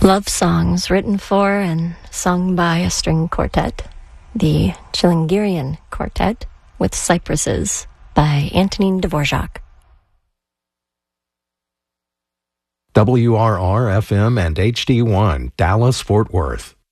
Love songs written for and sung by a string quartet, the Chilingirian Quartet with Cypresses by Antonin Dvorak. WRR-FM and HD1, Dallas, Fort Worth.